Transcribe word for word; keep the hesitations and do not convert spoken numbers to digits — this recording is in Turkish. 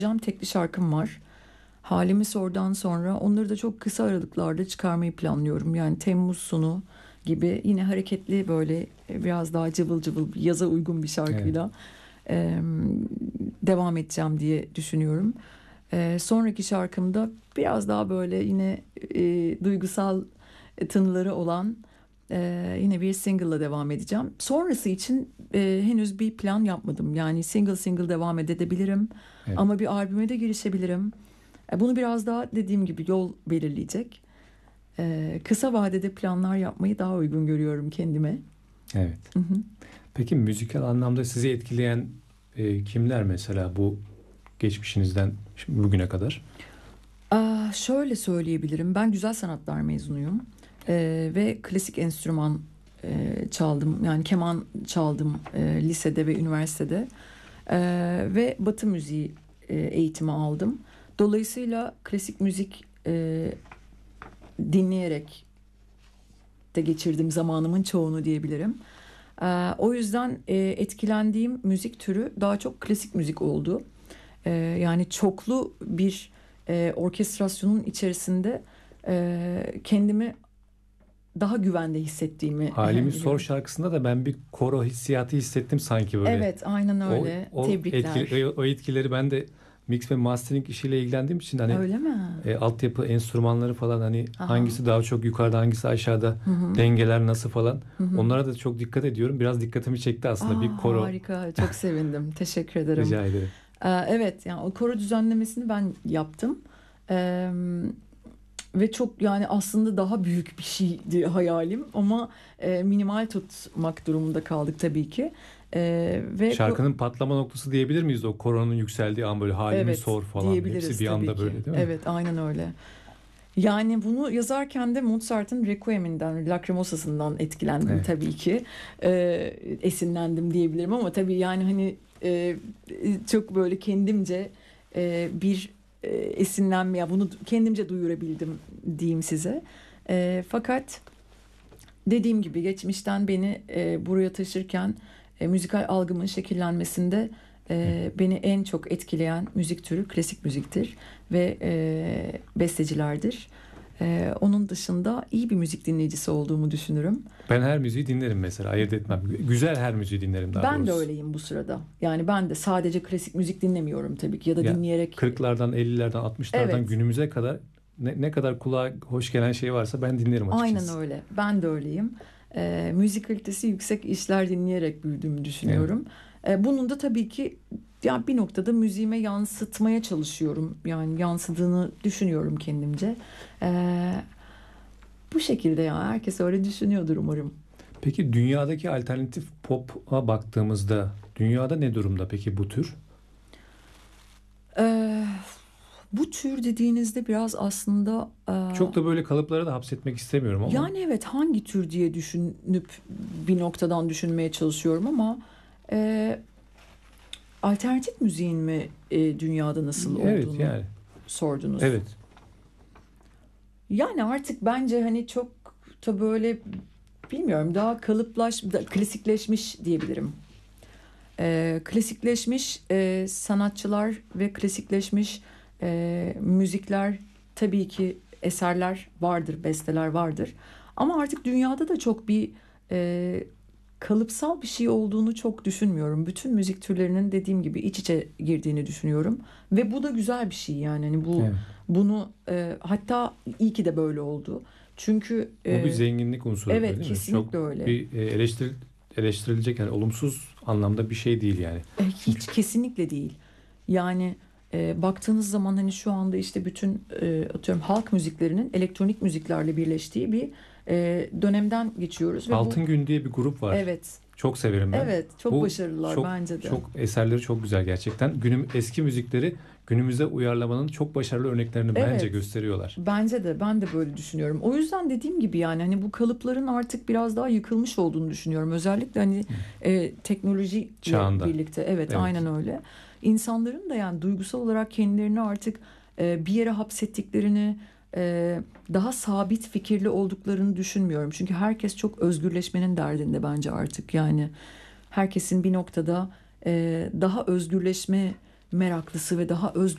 Tekli şarkım var. Halimi Sor'dan sonra onları da çok kısa aralıklarda çıkarmayı planlıyorum. Yani Temmuz sonu gibi yine hareketli böyle biraz daha cıvıl cıvıl yaza uygun bir Evet. şarkıyla e, devam edeceğim diye düşünüyorum. E, sonraki şarkımda biraz daha böyle yine e, duygusal tınıları olan e, yine bir single'la devam edeceğim. Sonrası için e, henüz bir plan yapmadım. Yani single single devam edebilirim. Evet. Ama bir albüme de girişebilirim. E, Bunu biraz daha dediğim gibi yol belirleyecek. E, kısa vadede planlar yapmayı daha uygun görüyorum kendime. Evet. Hı hı. Peki müzikal anlamda sizi etkileyen e, kimler mesela bu geçmişinizden şimdi bugüne kadar? Aa, şöyle söyleyebilirim. Ben güzel sanatlar mezunuyum. E, ve klasik enstrüman e, çaldım. Yani keman çaldım e, lisede ve üniversitede. E, ve Batı müziği e, eğitimi aldım. Dolayısıyla klasik müzik e, dinleyerek de geçirdim zamanımın çoğunu diyebilirim. Ee, o yüzden e, etkilendiğim müzik türü daha çok klasik müzik oldu. Ee, yani çoklu bir e, orkestrasyonun içerisinde e, kendimi daha güvende hissettiğimi Halimi Sor biliyorum. şarkısında da ben bir koro hissiyatı hissettim sanki böyle. Evet, aynen O öyle. o etki Tebrikler. o etkileri ben de mix ve mastering işiyle ilgilendiğim için hani Öyle mi? e, altyapı enstrümanları falan hani Aha. hangisi daha çok yukarıda hangisi aşağıda Hı hı. dengeler nasıl falan Hı hı. onlara da çok dikkat ediyorum. Biraz dikkatimi çekti aslında bir Aa, koro. harika. Çok sevindim. Teşekkür ederim. Rica ederim. Ee, evet, yani o koro düzenlemesini ben yaptım. Ee, Ve çok yani aslında daha büyük bir şeydi hayalim ama e, minimal tutmak durumunda kaldık tabii ki. E, ve ko- Şarkının patlama noktası diyebilir miyiz? O koronun yükseldiği an böyle halimi evet sor falan hepsi diyebiliriz bir tabii anda ki. böyle değil mi? Evet, aynen öyle. Yani bunu yazarken de Mozart'ın Requiem'inden, Lacrimosa'sından etkilendim Evet. tabii ki. E, Esinlendim diyebilirim ama tabii yani hani e, çok böyle kendimce e, bir e, esinlenme ya bunu kendimce duyurabildim diyeyim size. E, fakat dediğim gibi geçmişten beni e, buraya taşırken e, müzikal algımın şekillenmesinde Evet. e, beni en çok etkileyen müzik türü klasik müziktir ve e, bestecilerdir. E, onun dışında iyi bir müzik dinleyicisi olduğumu düşünürüm. Ben her müziği dinlerim mesela ayırt etmem. Güzel her müziği dinlerim daha Ben de doğrusu. öyleyim bu sırada. Yani ben de sadece klasik müzik dinlemiyorum tabii ki ya da Ya dinleyerek. kırklardan ellilerden altmışlardan Evet, günümüze kadar ne, ne kadar kulağa hoş gelen şey varsa ben dinlerim aynen açıkçası. öyle. Ben de öyleyim. E, müzik kalitesi yüksek işler dinleyerek büyüdüğümü Evet. düşünüyorum. E, bunun da tabii ki ya bir noktada müziğime yansıtmaya çalışıyorum. Yani yansıdığını düşünüyorum kendimce. E, Bu şekilde ya herkes öyle düşünüyordur umarım. Peki dünyadaki alternatif pop'a baktığımızda dünyada ne durumda peki bu tür? E, Bu tür dediğinizde biraz aslında e, Çok da böyle kalıplara da hapsetmek istemiyorum ama yani evet hangi tür diye düşünüp bir noktadan düşünmeye çalışıyorum ama e, alternatif müziğin mi e, dünyada nasıl evet olduğunu yani sordunuz. evet. Yani artık bence hani çok da böyle bilmiyorum daha kalıplaş, da- klasikleşmiş diyebilirim. Ee, klasikleşmiş e, sanatçılar ve klasikleşmiş e, müzikler tabii ki eserler vardır, besteler vardır. Ama artık dünyada da çok bir e, kalıpsal bir şey olduğunu çok düşünmüyorum. Bütün müzik türlerinin dediğim gibi iç içe girdiğini düşünüyorum. Ve bu da güzel bir şey yani. Hani bu Evet. bunu e, hatta iyi ki de böyle oldu. Çünkü Bu bir e, zenginlik unsuru evet değil mi? Çok kesinlikle öyle. bir e, eleştir, eleştirilecek yani olumsuz anlamda bir şey değil yani. E, Çünkü hiç kesinlikle değil. Yani e, baktığınız zaman hani şu anda işte bütün e, atıyorum halk müziklerinin elektronik müziklerle birleştiği bir e, dönemden geçiyoruz ve bu Altın Gün diye bir grup var. evet Çok severim ben. evet çok Bu başarılılar çok bence de. çok eserleri çok güzel gerçekten. Günüm eski müzikleri günümüze uyarlamanın çok başarılı örneklerini bence Evet. gösteriyorlar. Bence de ben de böyle düşünüyorum. O yüzden dediğim gibi yani hani bu kalıpların artık biraz daha yıkılmış olduğunu düşünüyorum. Özellikle hani Hı. e, teknolojiyle Çağında. birlikte evet Evet. aynen öyle. İnsanların da yani duygusal olarak kendilerini artık e, bir yere hapsettiklerini e, daha sabit fikirli olduklarını düşünmüyorum. Çünkü herkes çok özgürleşmenin derdinde bence artık yani herkesin bir noktada e, daha özgürleşme meraklısı ve daha özgür